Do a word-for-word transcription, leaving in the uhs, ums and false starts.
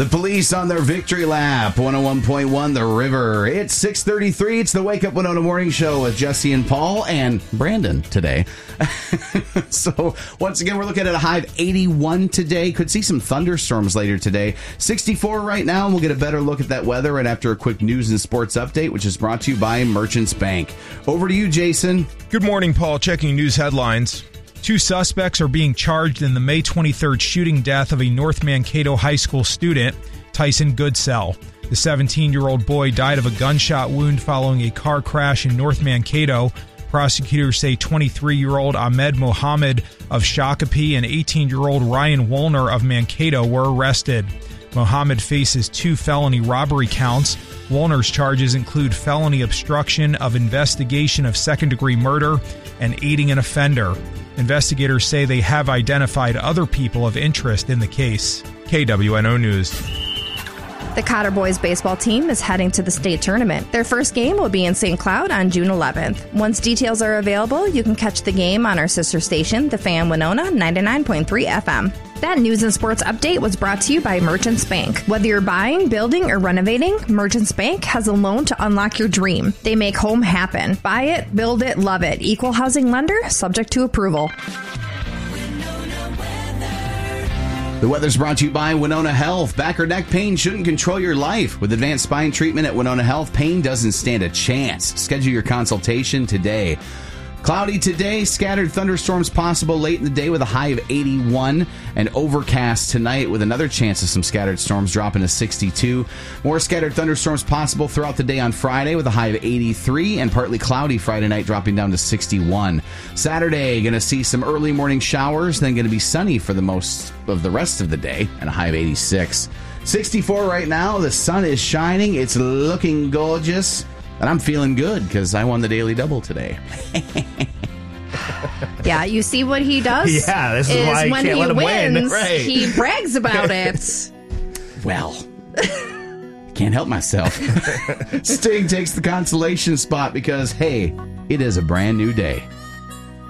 The Police on their victory lap, one oh one point one The River. It's six thirty-three. It's the Wake Up Winona Morning Show with Jesse and Paul and Brandon today. So, once again, we're looking at a high of eighty-one today. Could see some thunderstorms later today. sixty-four right now, and we'll get a better look at that weather right after a quick news and sports update, which is brought to you by Merchants Bank. Over to you, Jason. Good morning, Paul. Checking news headlines. Two suspects are being charged in the May twenty-third shooting death of a North Mankato high school student, Tyson Goodsell. The seventeen-year-old boy died of a gunshot wound following a car crash in North Mankato. Prosecutors say twenty-three-year-old Ahmed Mohammed of Shakopee and eighteen-year-old Ryan Woolner of Mankato were arrested. Mohammed faces two felony robbery counts. Woolner's charges include felony obstruction of investigation of second-degree murder and aiding an offender. Investigators say they have identified other people of interest in the case. K W N O News. The Cotter Boys baseball team is heading to the state tournament. Their first game will be in Saint Cloud on June eleventh. Once details are available, you can catch the game on our sister station, The Fan Winona ninety-nine point three F M. That news and sports update was brought to you by Merchants Bank. Whether you're buying, building, or renovating, Merchants Bank has a loan to unlock your dream. They make home happen. Buy it, build it, love it. Equal housing lender, subject to approval. The weather's brought to you by Winona Health. Back or neck pain shouldn't control your life. With advanced spine treatment at Winona Health, pain doesn't stand a chance. Schedule your consultation today. Cloudy today, scattered thunderstorms possible late in the day with a high of eighty-one, and overcast tonight with another chance of some scattered storms dropping to sixty-two. More scattered thunderstorms possible throughout the day on Friday with a high of eighty-three, and partly cloudy Friday night dropping down to sixty-one. Saturday, going to see some early morning showers, then going to be sunny for the most of the rest of the day and a high of eighty-six. sixty-four right now, the sun is shining, it's looking gorgeous. And I'm feeling good because I won the Daily Double today. Yeah, you see what he does? Yeah, this is, is why I when can't he let him wins, win. Right. He brags about it. Well, can't help myself. Sting takes the consolation spot because, hey, it is a brand new day.